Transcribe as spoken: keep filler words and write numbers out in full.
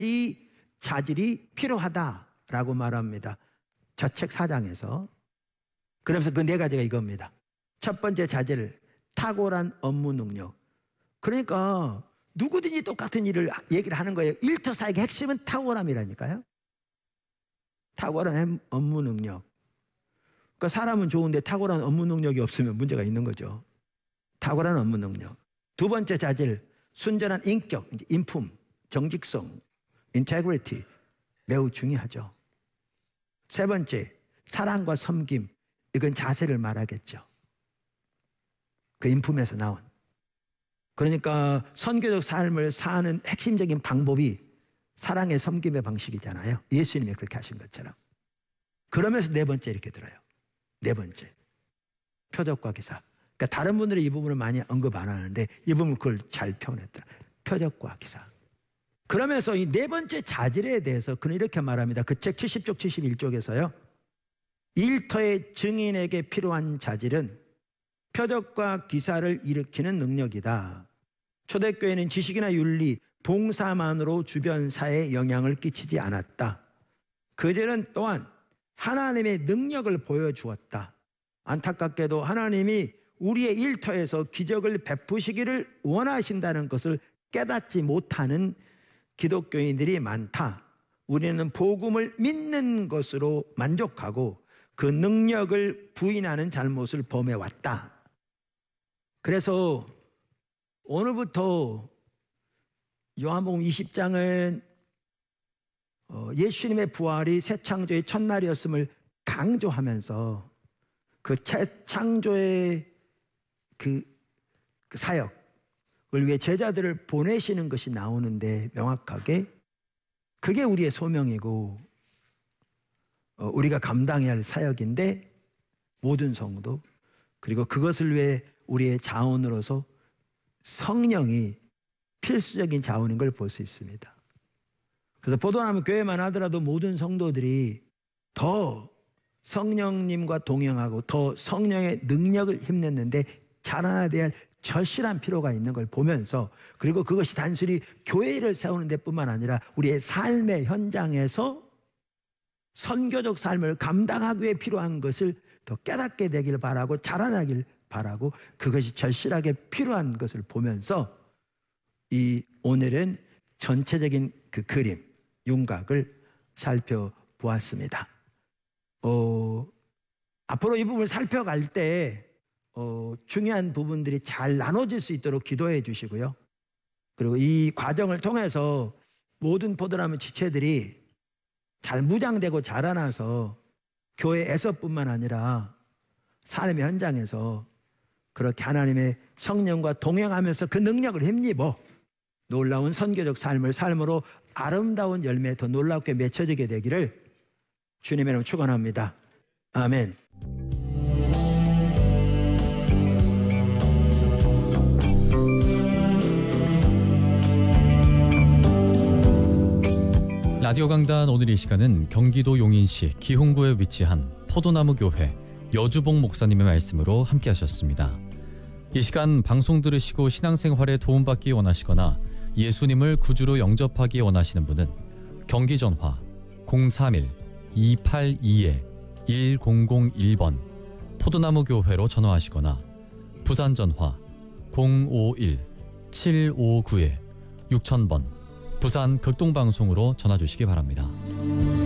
이 자질이 필요하다라고 말합니다. 저 책 사 장에서. 그러면서 그 네 가지가 이겁니다. 첫 번째 자질, 탁월한 업무 능력. 그러니까 누구든지 똑같은 일을 얘기를 하는 거예요. 일터사역의 핵심은 탁월함이라니까요. 탁월한 업무 능력. 그러니까 사람은 좋은데 탁월한 업무 능력이 없으면 문제가 있는 거죠. 탁월한 업무 능력. 두 번째 자질, 순전한 인격, 인품, 정직성, integrity. 매우 중요하죠. 세 번째, 사랑과 섬김. 이건 자세를 말하겠죠. 그 인품에서 나온. 그러니까 선교적 삶을 사는 핵심적인 방법이 사랑의 섬김의 방식이잖아요. 예수님이 그렇게 하신 것처럼. 그러면서 네 번째 이렇게 들어요. 네 번째, 표적과 기사. 그러니까 다른 분들이 이 부분을 많이 언급 안 하는데 이 부분 그걸 잘 표현했더라. 표적과 기사. 그러면서 이 네 번째 자질에 대해서 그는 이렇게 말합니다. 그 책 칠십 쪽 칠십일 쪽에서요. 일터의 증인에게 필요한 자질은 표적과 기사를 일으키는 능력이다. 초대교회는 지식이나 윤리, 봉사만으로 주변 사회에 영향을 끼치지 않았다. 그들은 또한 하나님의 능력을 보여주었다. 안타깝게도 하나님이 우리의 일터에서 기적을 베푸시기를 원하신다는 것을 깨닫지 못하는 기독교인들이 많다. 우리는 복음을 믿는 것으로 만족하고 그 능력을 부인하는 잘못을 범해왔다. 그래서 오늘부터 요한복음 이십 장은 예수님의 부활이 새 창조의 첫날이었음을 강조하면서 그 창조의 그, 그 사역을 위해 제자들을 보내시는 것이 나오는데 명확하게 그게 우리의 소명이고 우리가 감당해야 할 사역인데 모든 성도 그리고 그것을 위해 우리의 자원으로서 성령이 필수적인 자원인 걸 볼 수 있습니다. 그래서 보도나무 교회만 하더라도 모든 성도들이 더 성령님과 동행하고 더 성령의 능력을 힘냈는데 자라나야 될 절실한 필요가 있는 걸 보면서 그리고 그것이 단순히 교회를 세우는 데뿐만 아니라 우리의 삶의 현장에서 선교적 삶을 감당하기 위해 필요한 것을 더 깨닫게 되길 바라고 자라나길 바라고 그것이 절실하게 필요한 것을 보면서 이 오늘은 전체적인 그 그림, 윤곽을 살펴보았습니다. 어, 앞으로 이 부분을 살펴갈 때 어, 중요한 부분들이 잘 나눠질 수 있도록 기도해 주시고요. 그리고 이 과정을 통해서 모든 포도나무 지체들이 잘 무장되고 자라나서 교회에서뿐만 아니라 삶의 현장에서 그렇게 하나님의 성령과 동행하면서 그 능력을 힘입어 놀라운 선교적 삶을 삶으로 아름다운 열매 더 놀랍게 맺혀지게 되기를 주님의 이름으로 축원합니다. 아멘. 라디오 강단 오늘 이 시간은 경기도 용인시 기흥구에 위치한 포도나무 교회 여주봉 목사님의 말씀으로 함께 하셨습니다. 이 시간 방송 들으시고 신앙생활에 도움받기 원하시거나 예수님을 구주로 영접하기 원하시는 분은 경기 전화 공삼일 이팔이 일공공일 번 포도나무 교회로 전화하시거나 부산 전화 공오일 칠오구 육천 번 부산 극동방송으로 전화 주시기 바랍니다.